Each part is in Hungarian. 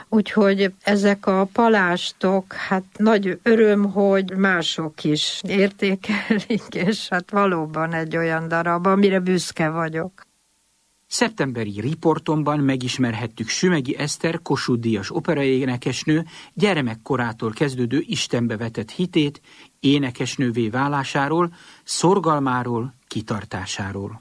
Úgyhogy ezek a palástok, hát nagy öröm, hogy mások is értékelik, és hát valóban egy olyan darab, amire büszke vagyok. Szeptemberi riportomban megismerhettük Sümeghy Eszter Kossuth-díjas operaénekesnő gyermekkorától kezdődő Istenbe vetett hitét, énekesnővé válásáról, szorgalmáról, kitartásáról.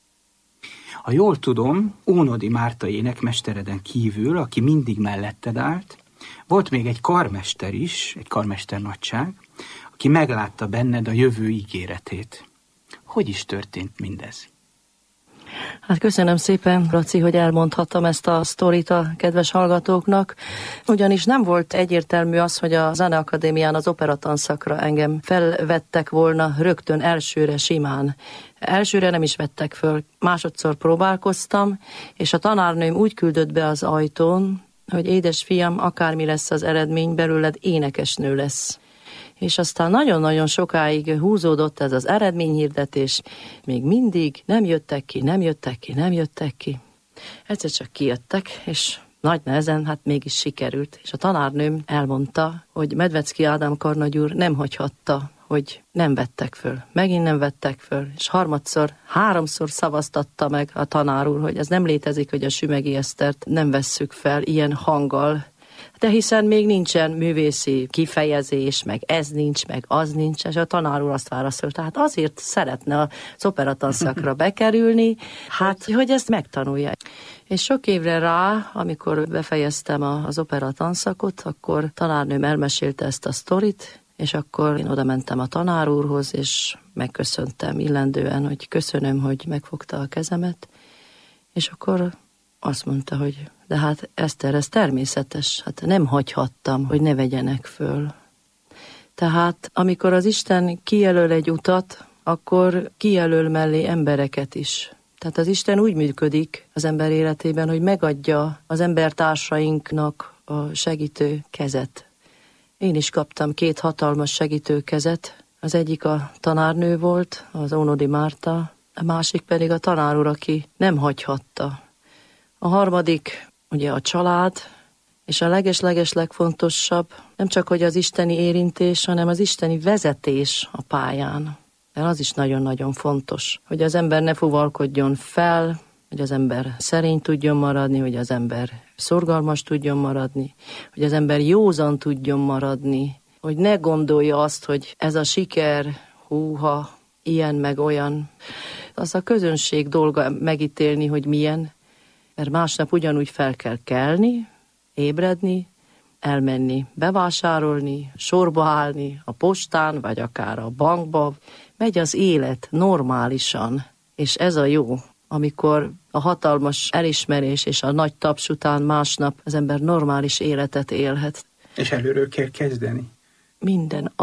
Ha jól tudom, Ónodi Márta énekmestereden kívül, aki mindig melletted állt, volt még egy karmester is, egy karmester nagyság, aki meglátta benned a jövő ígéretét. Hogy is történt mindez? Hát köszönöm szépen, Laci, hogy elmondhattam ezt a sztorit a kedves hallgatóknak, ugyanis nem volt egyértelmű az, hogy a Zeneakadémián az operatanszakra engem felvettek volna rögtön elsőre simán. Elsőre nem is vettek föl, másodszor próbálkoztam, és a tanárnőm úgy küldött be az ajtón, hogy édes fiam, akármi lesz az eredmény, belőled énekesnő lesz. És aztán nagyon-nagyon sokáig húzódott ez az eredményhirdetés, még mindig nem jöttek ki. Egyszer csak kijöttek, és nagy nehezen, hát mégis sikerült. És a tanárnőm elmondta, hogy Medvecki Ádám karnagy nem hagyhatta, hogy nem vettek föl. Megint nem vettek föl, és háromszor szavaztatta meg a tanár úr, hogy ez nem létezik, hogy a Sümeghy Esztert nem vesszük fel ilyen hanggal. De hiszen még nincsen művészi kifejezés, meg ez nincs, meg az nincs, és a tanár úr azt válaszolta, hát azért szeretne az operatanszakra bekerülni, hát hogy ezt megtanulja. És sok évre rá, amikor befejeztem az operatanszakot, akkor tanárnőm elmesélte ezt a sztorit, és akkor én oda mentem a tanár úrhoz, és megköszöntem illendően, hogy köszönöm, hogy megfogta a kezemet, és akkor azt mondta, hogy de hát Eszter, ez természetes, hát nem hagyhattam, hogy ne vegyenek föl. Tehát amikor az Isten kijelöl egy utat, akkor kijelöl mellé embereket is. Tehát az Isten úgy működik az ember életében, hogy megadja az embertársainknak a segítő kezet. Én is kaptam 2 hatalmas segítő kezet. Az egyik a tanárnő volt, az Ónodi Márta, a másik pedig a tanár úr, aki nem hagyhatta. A harmadik, ugye a család, és a leges legfontosabb, nem csak hogy az isteni érintés, hanem az isteni vezetés a pályán. De az is nagyon-nagyon fontos, hogy az ember ne fuvalkodjon fel, hogy az ember szerény tudjon maradni, hogy az ember szorgalmas tudjon maradni, hogy az ember józan tudjon maradni, hogy ne gondolja azt, hogy ez a siker, húha, ilyen meg olyan. Az a közönség dolga megítélni, hogy milyen, mert másnap ugyanúgy fel kell kelni, ébredni, elmenni, bevásárolni, sorba állni, a postán, vagy akár a bankba. Megy az élet normálisan, és ez a jó, amikor a hatalmas elismerés és a nagy taps után másnap az ember normális életet élhet. És előről kell kezdeni. Minden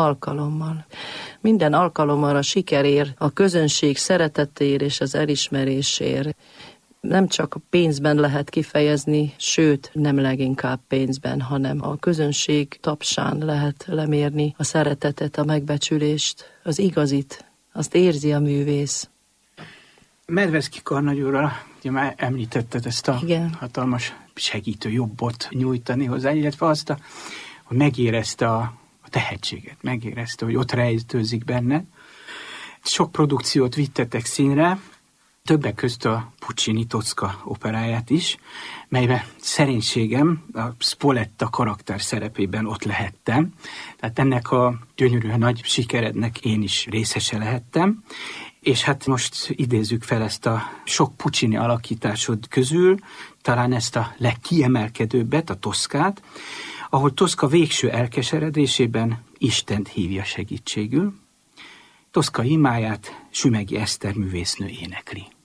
alkalommal a sikerért, a közönség szeretetér és az elismerésért. Nem csak a pénzben lehet kifejezni, sőt, nem leginkább pénzben, hanem a közönség tapsán lehet lemérni a szeretetet, a megbecsülést, az igazit, azt érzi a művész. Medvecki karnagy úrral, ugye már említetted ezt a Igen. hatalmas segítő jobbot nyújtani hozzá, illetve azt, hogy megérezte a tehetséget, megérezte, hogy ott rejtőzik benne. Sok produkciót vittetek színre, többek közt a Puccini Tosca operáját is, melyben szerénységem a Spoletta karakter szerepében ott lehettem. Tehát ennek a gyönyörű nagy sikerednek én is részese lehettem. És hát most idézzük fel ezt a sok Puccini alakításod közül, talán ezt a legkiemelkedőbbet, a Toszkát, ahol Tosca végső elkeseredésében Istent hívja segítségül. Tosca imáját Sümeghy Eszter művésznő énekli.